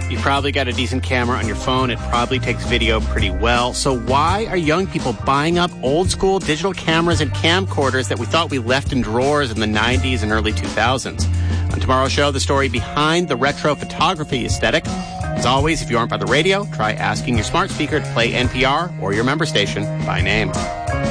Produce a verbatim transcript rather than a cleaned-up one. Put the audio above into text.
You probably got a decent camera on your phone. It probably takes video pretty well. So why are young people buying up old school digital cameras and camcorders that we thought we left in drawers in the nineties and early two thousands? On tomorrow's show, the story behind the retro photography aesthetic. As always, if you aren't by the radio, try asking your smart speaker to play N P R or your member station by name.